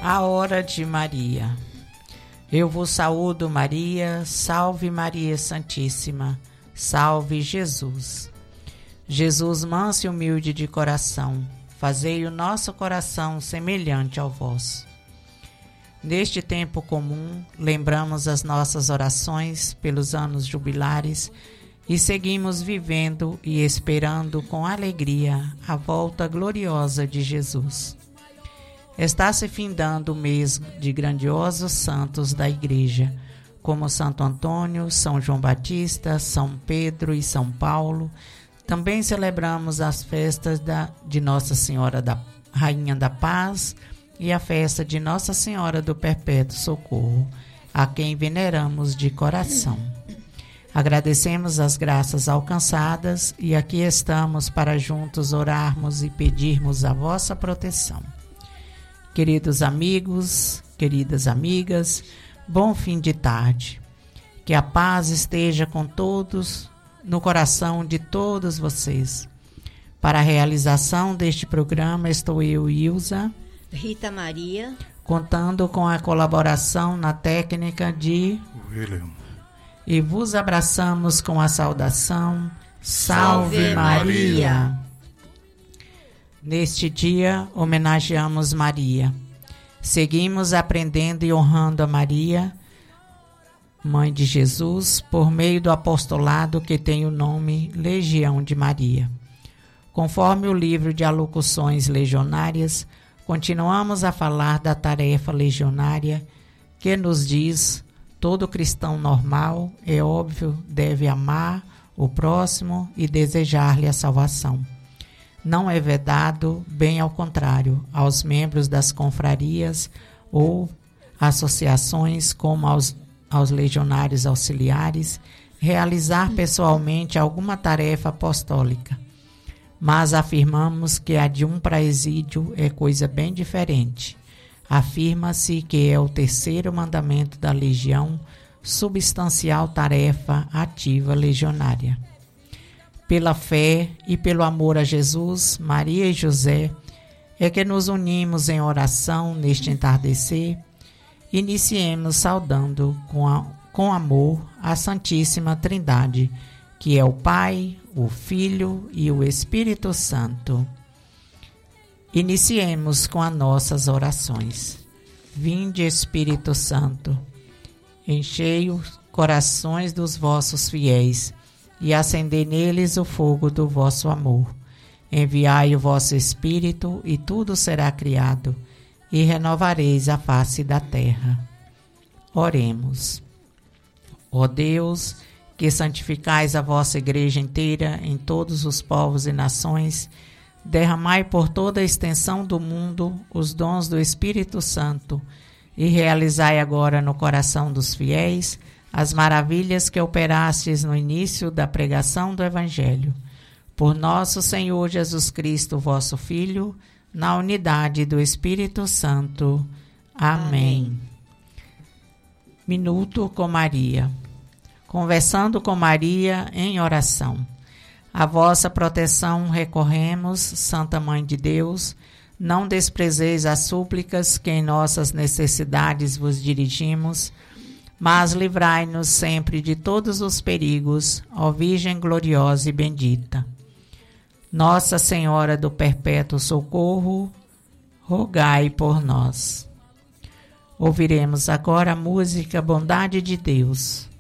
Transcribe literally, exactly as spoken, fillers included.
A hora de Maria. Eu vos saúdo, Maria, salve Maria Santíssima, salve Jesus. Jesus manso e humilde de coração, fazei o nosso coração semelhante ao vosso. Neste tempo comum, lembramos as nossas orações pelos anos jubilares e seguimos vivendo e esperando com alegria a volta gloriosa de Jesus. Está se findando o mês de grandiosos santos da Igreja, como Santo Antônio, São João Batista, São Pedro e São Paulo. Também celebramos as festas da, de Nossa Senhora da Rainha da Paz e a festa de Nossa Senhora do Perpétuo Socorro, a quem veneramos de coração. Agradecemos as graças alcançadas e aqui estamos para juntos orarmos e pedirmos a vossa proteção. Queridos amigos, queridas amigas, bom fim de tarde. Que a paz esteja com todos, no coração de todos vocês. Para a realização deste programa estou eu, Ilza, Rita Maria, contando com a colaboração na técnica de William. E vos abraçamos com a saudação Salve, Salve Maria. Maria. Neste dia, homenageamos Maria. Seguimos aprendendo e honrando a Maria, Mãe de Jesus, por meio do apostolado que tem o nome Legião de Maria. Conforme o livro de Alocuções Legionárias, continuamos a falar da tarefa legionária que nos diz: todo cristão normal, é óbvio, deve amar o próximo e desejar-lhe a salvação. Não é vedado, bem ao contrário, aos membros das confrarias ou associações, como aos, aos legionários auxiliares, realizar pessoalmente alguma tarefa apostólica. Mas afirmamos que a de um praesídio é coisa bem diferente. Afirma-se que é o terceiro mandamento da legião, substancial tarefa ativa legionária. Pela fé e pelo amor a Jesus, Maria e José, é que nos unimos em oração neste entardecer. Iniciemos saudando com, a, com amor a Santíssima Trindade, que é o Pai, o Filho e o Espírito Santo. Iniciemos com as nossas orações. Vinde, Espírito Santo, enchei os corações dos vossos fiéis e acendei neles o fogo do vosso amor. Enviai o vosso Espírito e tudo será criado, e renovareis a face da terra. Oremos. Ó Deus, que santificais a vossa igreja inteira em todos os povos e nações, derramai por toda a extensão do mundo os dons do Espírito Santo e realizai agora no coração dos fiéis as maravilhas que operastes no início da pregação do Evangelho. Por nosso Senhor Jesus Cristo, vosso Filho, na unidade do Espírito Santo. Amém. Amém. Minuto com Maria. Conversando com Maria em oração. A vossa proteção recorremos, Santa Mãe de Deus. Não desprezeis as súplicas que em nossas necessidades vos dirigimos, mas livrai-nos sempre de todos os perigos, ó Virgem gloriosa e bendita. Nossa Senhora do Perpétuo Socorro, rogai por nós. Ouviremos agora a música Bondade de Deus.